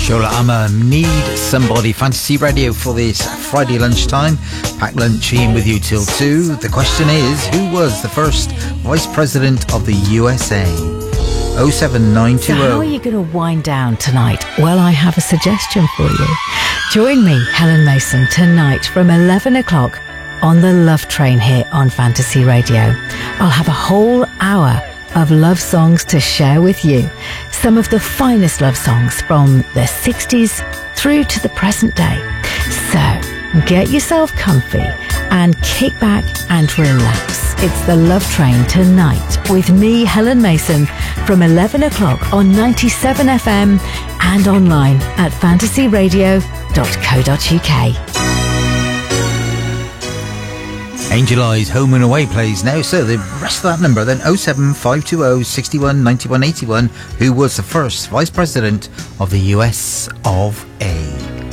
Jola Amma, Need Somebody. Fantasy Radio for this Friday lunchtime. Packed lunch in with you till 2. The question is, who was the first Vice President of the USA? 07920. So how are you going to wind down tonight? Well, I have a suggestion for you. Join me, Helen Mason, tonight from 11 o'clock on the Love Train here on Fantasy Radio. I'll have a whole hour of love songs to share with you. Some of the finest love songs from the 60s through to the present day. So get yourself comfy and kick back and relax. It's the Love Train tonight with me, Helen Mason, from 11 o'clock on 97 FM and online at fantasyradio.co.uk. Angel Eyes Home and Away plays now. So the rest of that number then, 07520 61 91 81. Who was the first Vice President of the US of A?